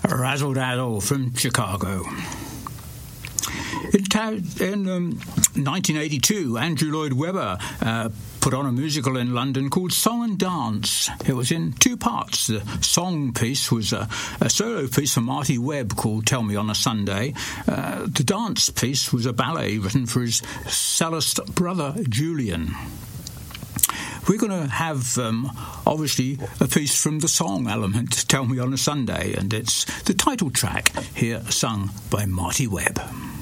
Razzle Dazzle from Chicago. In 1982, Andrew Lloyd Webber put on a musical in London called Song and Dance. It was in two parts. The song piece was a solo piece from Marty Webb called Tell Me on a Sunday. The dance piece was a ballet written for his cellist brother Julian. We're going to have, obviously, a piece from the song element, Tell Me on a Sunday, and it's the title track here sung by Marty Webb.